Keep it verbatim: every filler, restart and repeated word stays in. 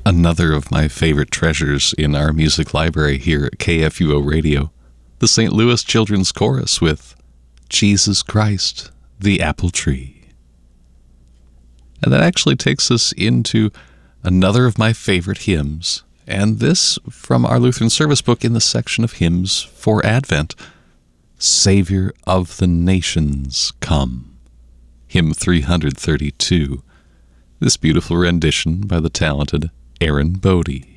Another of my favorite treasures in our music library here at K F U O Radio, the Saint Louis Children's Chorus with Jesus Christ, the Apple Tree. And that actually takes us into another of my favorite hymns, and this from our Lutheran Service Book in the section of hymns for Advent, Savior of the Nations, Come, hymn three thirty-two, this beautiful rendition by the talented Aaron Bodie.